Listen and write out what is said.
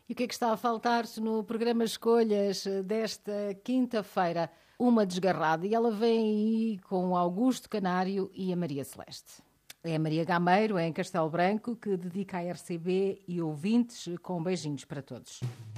E o que é que está a faltar-se no programa Escolhas desta quinta-feira? Uma desgarrada. E ela vem aí com o Augusto Canário e a Maria Celeste. É a Maria Gameiro, em Castelo Branco, que dedica à RCB e ouvintes com beijinhos para todos.